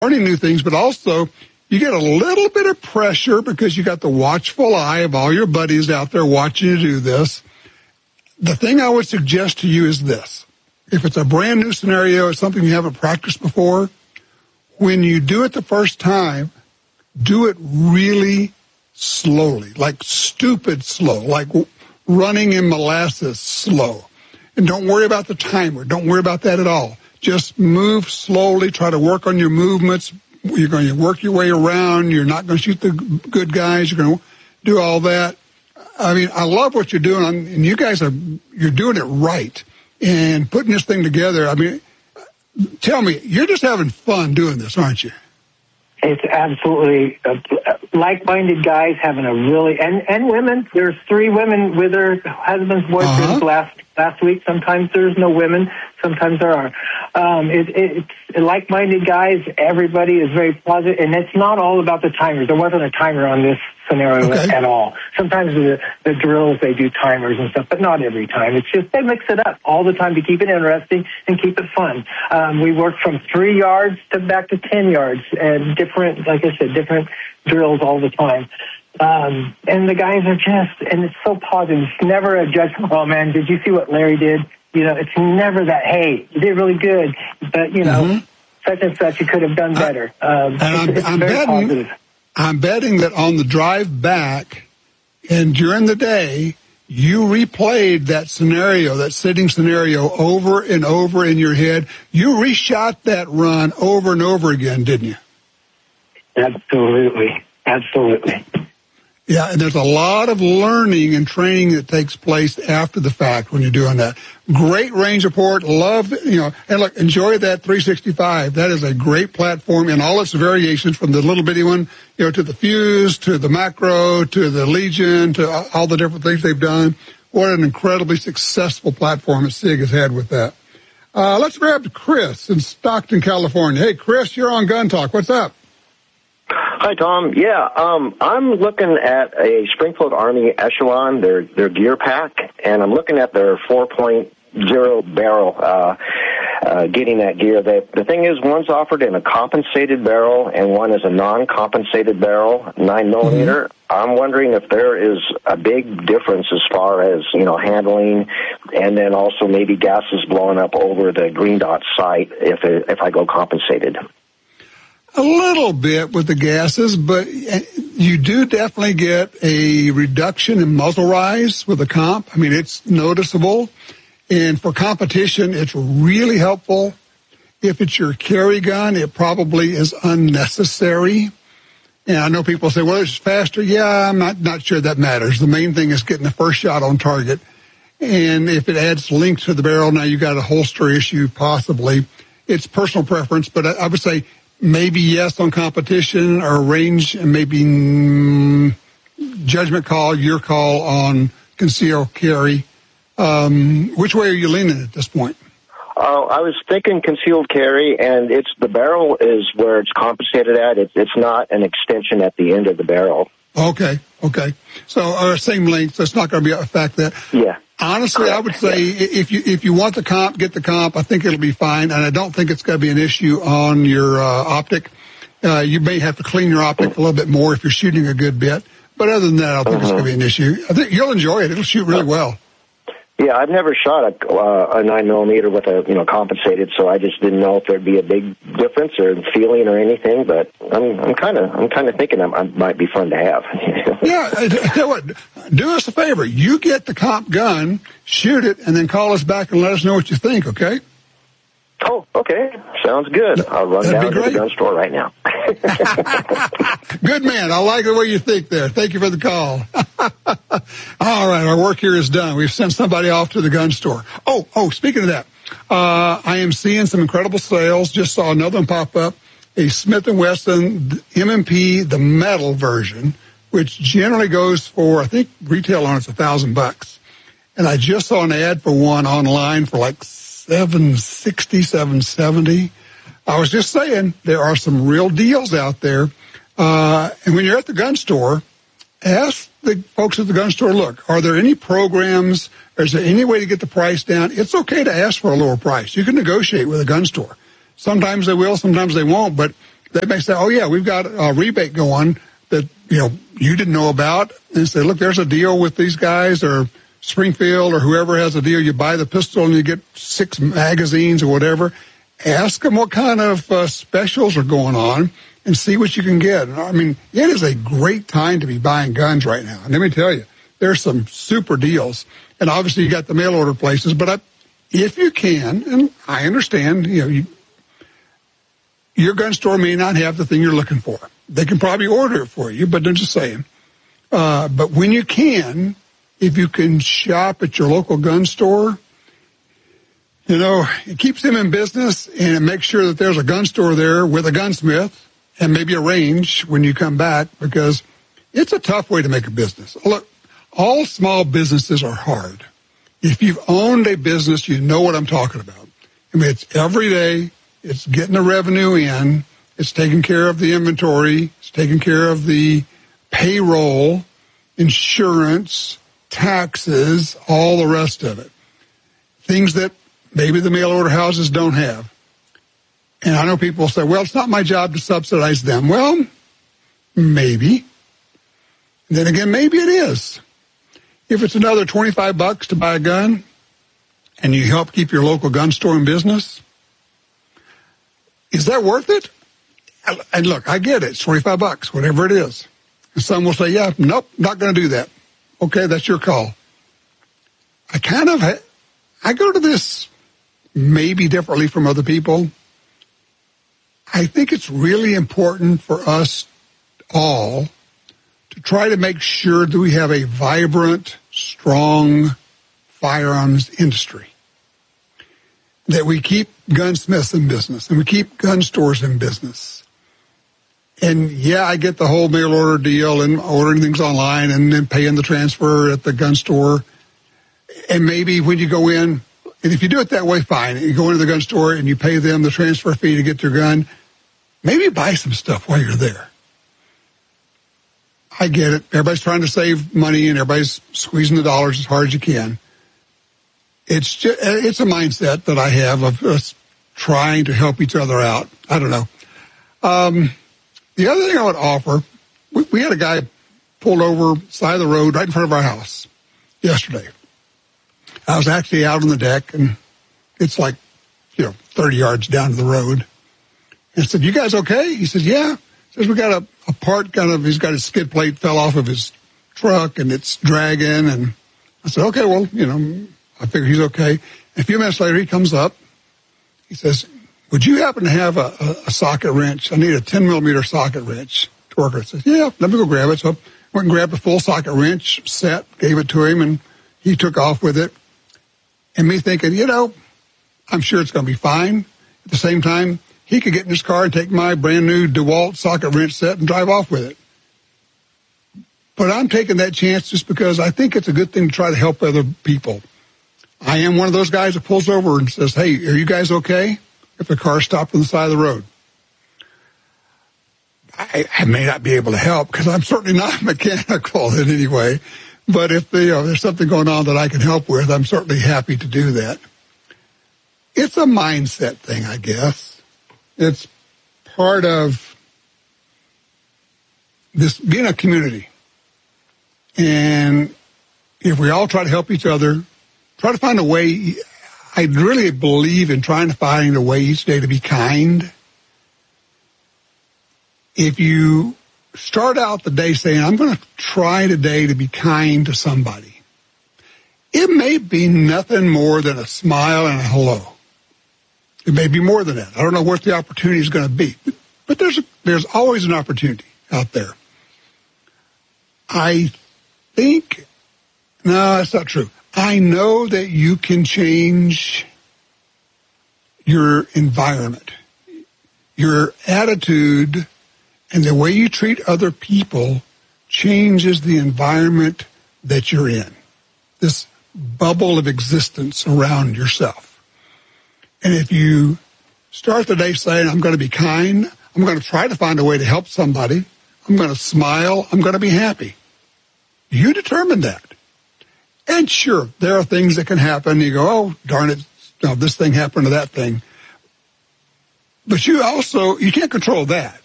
learning new things, but also you get a little bit of pressure because you got the watchful eye of all your buddies out there watching you do this. The thing I would suggest to you is this. If it's a brand new scenario or something you haven't practiced before, when you do it the first time, do it really slowly, like stupid slow, like running in molasses slow. And don't worry about the timer. Don't worry about that at all. Just move slowly. Try to work on your movements. You're going to work your way around. You're not going to shoot the good guys. You're going to do all that. I mean, I love what you're doing, and you guys you're doing it right and putting this thing together. I mean, tell me, you're just having fun doing this, aren't you? It's absolutely like-minded guys having a really, and women. There's 3 women with their husbands, boyfriends last week. Sometimes there's no women. Sometimes there are. It's like-minded guys. Everybody is very positive, and it's not all about the timers. There wasn't a timer on this scenario at all. Sometimes the drills, they do timers and stuff, but not every time. It's just they mix it up all the time to keep it interesting and keep it fun. We work from 3 yards to back to 10 yards, and different, like I said, different drills all the time. And the guys are just, and it's so positive. It's never a judgment. Oh man, did you see what Larry did? You know, it's never that, hey, you did really good, but you know, such and such, you could have done better. It's very positive. I'm betting that on the drive back and during the day, you replayed that scenario, that sitting scenario, over and over in your head. You reshot that run over and over again, didn't you? Absolutely. Yeah, and there's a lot of learning and training that takes place after the fact when you're doing that. Great range report. Love, and look, enjoy that 365. That is a great platform in all its variations, from the little bitty one, to the Fuse, to the Macro, to the Legion, to all the different things they've done. What an incredibly successful platform that SIG has had with that. Let's grab Chris in Stockton, California. Hey, Chris, you're on Gun Talk. What's up? Hi, Tom. Yeah, I'm looking at a Springfield Army Echelon, their gear pack, and I'm looking at their 4.0 barrel, getting that gear. The thing is, one's offered in a compensated barrel and one is a non-compensated barrel, 9mm. I'm wondering if there is a big difference as far as, handling, and then also maybe gases blowing up over the green dot sight if I go compensated. A little bit with the gases, but you do definitely get a reduction in muzzle rise with the comp. I mean, it's noticeable. And for competition, it's really helpful. If it's your carry gun, it probably is unnecessary. And I know people say, well, it's faster. Yeah, I'm not sure that matters. The main thing is getting the first shot on target. And if it adds length to the barrel, now you got a holster issue possibly. It's personal preference, but I would say maybe yes on competition or range, and maybe judgment call, your call on concealed carry. Which way are you leaning at this point? I was thinking concealed carry, and the barrel is where it's compensated at. It's not an extension at the end of the barrel. Okay. So our same length, so it's not going to affect that. Yeah. Honestly, I would say if you want the comp, get the comp. I think it'll be fine, and I don't think it's going to be an issue on your optic. You may have to clean your optic a little bit more if you're shooting a good bit, but other than that, I don't think it's going to be an issue. I think you'll enjoy it. It'll shoot really well. Yeah, I've never shot a 9mm with a compensated, so I just didn't know if there'd be a big difference or feeling or anything. But I'm kind of thinking it might be fun to have. Yeah, tell you what, do us a favor. You get the comp gun, shoot it, and then call us back and let us know what you think. Okay? Oh, okay. Sounds good. I'll run down to the gun store right now. Good man. I like the way you think there. Thank you for the call. All right. Our work here is done. We've sent somebody off to the gun store. Oh, speaking of that, I am seeing some incredible sales. Just saw another one pop up, a Smith & Wesson M&P, the metal version, which generally goes for, I think retail on it's $1,000. And I just saw an ad for one online for like $760, $770. I was just saying there are some real deals out there. And when you're at the gun store, ask the folks at the gun store, look, are there any programs? Is there any way to get the price down? It's okay to ask for a lower price. You can negotiate with a gun store. Sometimes they will, sometimes they won't. But they may say, oh, yeah, we've got a rebate going that, you didn't know about. And say, look, there's a deal with these guys or Springfield or whoever has a deal. You buy the pistol and you get 6 magazines or whatever. Ask them what kind of specials are going on and see what you can get. I mean, it is a great time to be buying guns right now. And let me tell you, there's some super deals. And obviously you got the mail order places, but if you can, and I understand, your gun store may not have the thing you're looking for. They can probably order it for you, but I'm just saying. But when you can, if you can shop at your local gun store, it keeps them in business and it makes sure that there's a gun store there with a gunsmith and maybe a range when you come back, because it's a tough way to make a business. Look, all small businesses are hard. If you've owned a business, you know what I'm talking about. I mean, it's every day. It's getting the revenue in. It's taking care of the inventory. It's taking care of the payroll, insurance, taxes, all the rest of it. Things that maybe the mail order houses don't have. And I know people say, well, it's not my job to subsidize them. Well, maybe. And then again, maybe it is. If it's another $25 to buy a gun and you help keep your local gun store in business, is that worth it? And look, I get it. It's $25, whatever it is. And some will say, yeah, nope, not going to do that. Okay, that's your call. I go to this maybe differently from other people. I think it's really important for us all to try to make sure that we have a vibrant, strong firearms industry, that we keep gunsmiths in business and we keep gun stores in business. And yeah, I get the whole mail order deal and ordering things online and then paying the transfer at the gun store. And maybe when you go in, and if you do it that way, fine. You go into the gun store and you pay them the transfer fee to get your gun. Maybe buy some stuff while you're there. I get it. Everybody's trying to save money and everybody's squeezing the dollars as hard as you can. It's a mindset that I have of us trying to help each other out. I don't know. The other thing I would offer, we had a guy pulled over side of the road right in front of our house yesterday. I was actually out on the deck, and it's like, 30 yards down to the road. And I said, you guys okay? He said, yeah. He says, we got a part he's got his skid plate fell off of his truck, and it's dragging. And I said, okay, well, I figure he's okay. And a few minutes later, he comes up. He says, would you happen to have a socket wrench? I need a 10-millimeter socket wrench to work with. I said, yeah, let me go grab it. So I went and grabbed a full socket wrench set, gave it to him, and he took off with it. And me thinking, I'm sure it's going to be fine. At the same time, he could get in his car and take my brand new DeWalt socket wrench set and drive off with it. But I'm taking that chance just because I think it's a good thing to try to help other people. I am one of those guys that pulls over and says, hey, are you guys okay? If the car stopped on the side of the road. I may not be able to help because I'm certainly not mechanical in any way. But if there's something going on that I can help with, I'm certainly happy to do that. It's a mindset thing, I guess. It's part of this being a community. And if we all try to help each other, try to find a way. I really believe in trying to find a way each day to be kind. If you start out the day saying, I'm going to try today to be kind to somebody, it may be nothing more than a smile and a hello. It may be more than that. I don't know what the opportunity is going to be. But there's always an opportunity out there. I think, no, that's not true. I know that you can change your environment, your attitude, and the way you treat other people changes the environment that you're in, this bubble of existence around yourself. And if you start the day saying, I'm going to be kind, I'm going to try to find a way to help somebody, I'm going to smile, I'm going to be happy. You determine that. And sure, there are things that can happen. You go, oh, darn it, this thing happened to that thing. But you can't control that.